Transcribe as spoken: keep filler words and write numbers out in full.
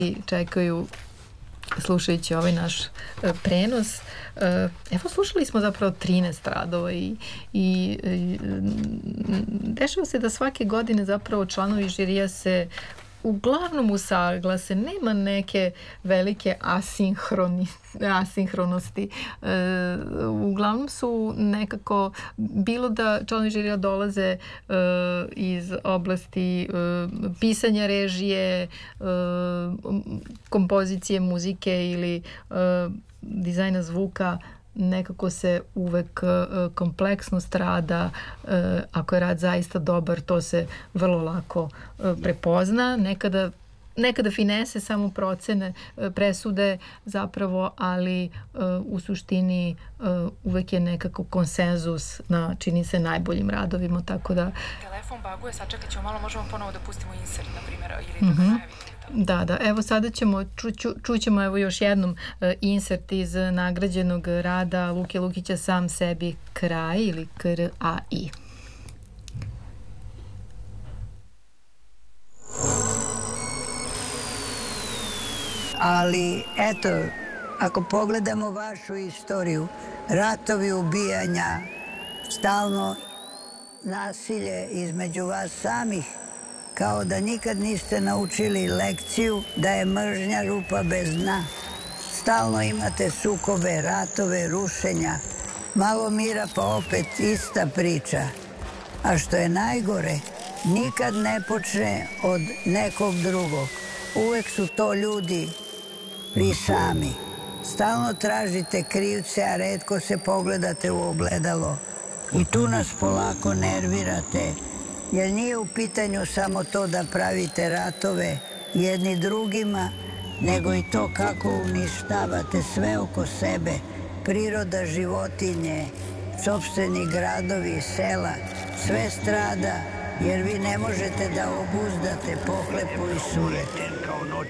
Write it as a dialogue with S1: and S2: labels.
S1: i čekaju slušajući ovaj naš prenos. Evo, slušali smo zapravo trinaest radova i, i, i dešava se da svake godine zapravo članovi žirija se uglavnom usaglase, nema neke velike asinhroni, asinhronosti. E, uglavnom su nekako, bilo da članovi žirija dolaze e, iz oblasti e, pisanja režije, e, kompozicije muzike ili e, dizajna zvuka, nekako se uvek uh, kompleksnost rada, uh, ako je rad zaista dobar, to se vrlo lako uh, prepozna. Nekada nekada finese samo procene, uh, presude zapravo, ali uh, u suštini uh, uvek je nekako konsenzus na, čini se, najboljim radovima, tako da...
S2: Telefon baguje, sačekat ćemo malo, možemo ponovo da pustimo insert, na primjer, ili do
S1: mm-hmm.
S2: kraja.
S1: Da, da, evo sada ćemo, ču, ču, čućemo evo još jednom uh, insert iz nagrađenog rada Luke Lukića Sam sebi kraj ili K R A I.
S3: Ali, eto, ako pogledamo vašu istoriju, ratovi, ubijanja, stalno nasilje između vas samih, kao da nikad niste naučili lekciju da je mržnja rupa bez dna. Stalno imate sukobe, ratove, rušenja. Malo mira pa opet ista priča. A što je najgore, nikad ne počne od nekog drugog. Uvek su to ljudi vi sami. Stalno tražite krivce, a retko se pogledate u ogledalo. I tu nas polako nervirate. Jer nije u pitanju samo to da pravite ratove jedni drugima, nego i to kako uništavate sve oko sebe, priroda, životinje, sopstveni gradovi, sela, sve strada, jer vi ne možete da obuzdate pohlepu i sujetu.